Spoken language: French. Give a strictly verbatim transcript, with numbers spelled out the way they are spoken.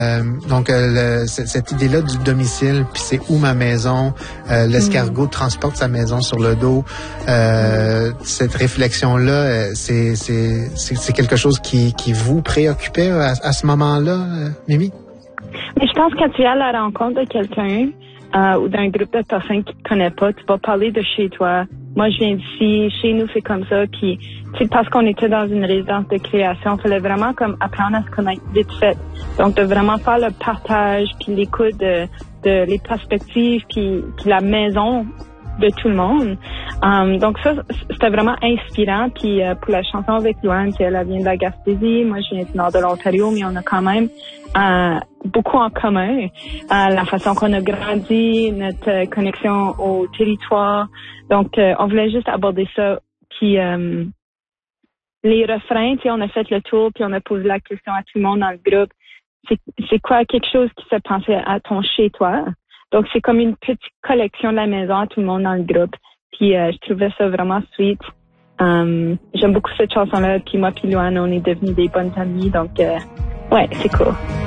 Euh, donc, euh, le, cette idée-là du domicile, puis c'est où ma maison, euh, l'escargot mmh. transporte sa maison sur le dos. Euh, mmh. Cette réflexion-là, c'est, c'est, c'est, c'est quelque chose qui, qui vous préoccupait à, à ce moment-là, euh, Mimi? Mais je pense que quand tu es à la rencontre de quelqu'un euh, ou d'un groupe de personnes qui ne te connaissent pas, tu vas parler de chez toi. Moi, je viens d'ici, chez nous, c'est comme ça. Puis, c'est parce qu'on était dans une résidence de création, il fallait vraiment comme apprendre à se connaître vite fait. Donc, de vraiment faire le partage, puis l'écoute de, de les perspectives, puis, puis la maison de tout le monde. Um, donc ça, c'était vraiment inspirant. Puis euh, pour la chanson avec Louane, qui elle vient de la Gaspésie, moi je viens du nord de l'Ontario, mais on a quand même euh, beaucoup en commun. Euh, la façon qu'on a grandi, notre euh, connexion au territoire. Donc euh, on voulait juste aborder ça. Puis euh, les refrains, tu sais, on a fait le tour, puis on a posé la question à tout le monde dans le groupe. C'est, c'est quoi quelque chose qui se pensait à ton chez-toi? Donc, c'est comme une petite collection de la maison à tout le monde dans le groupe. Puis, euh, je trouvais ça vraiment sweet. Um, j'aime beaucoup cette chanson-là. Puis moi, puis Louane, on est devenus des bonnes amies. Donc, euh, ouais, c'est cool.